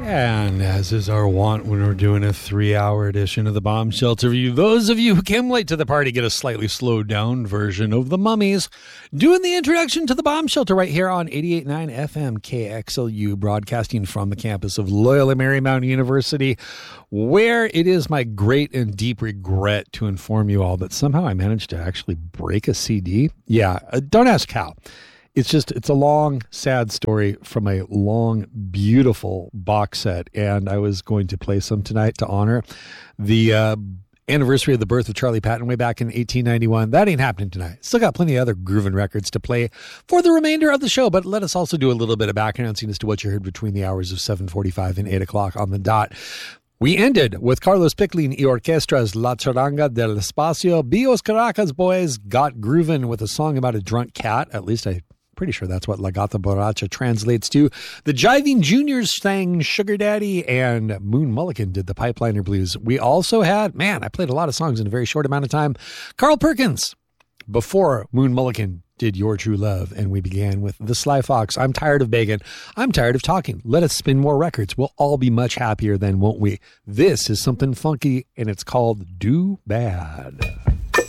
And as is our wont when we're doing a 3-hour edition of the Bomb Shelter Review, those of you who came late to the party get a slightly slowed down version of the Mummies doing the introduction to the Bomb Shelter right here on 88.9 FM KXLU, broadcasting from the campus of Loyola Marymount University, where it is my great and deep regret to inform you all that somehow I managed to actually break a CD. Yeah, don't ask how. It's a long, sad story from a long, beautiful box set, and I was going to play some tonight to honor the anniversary of the birth of Charlie Patton way back in 1891. That ain't happening tonight. Still got plenty of other groovin' records to play for the remainder of the show, but let us also do a little bit of background scene as to what you heard between the hours of 7:45 and 8 o'clock on the dot. We ended with Carlos Picklin y Orquestra's La Charanga del Espacio. Bios Caracas boys got groovin' with a song about a drunk cat. At least I'm pretty sure that's what La Gata Borracha translates to. The Jiving Juniors sang Sugar Daddy, and Moon Mulligan did the Pipeliner Blues. We also had, I played a lot of songs in a very short amount of time. Carl Perkins, before Moon Mulligan did Your True Love, and we began with The Sly Fox. I'm tired of begging. I'm tired of talking. Let us spin more records. We'll all be much happier then, won't we? This is something funky, and it's called Do Bad.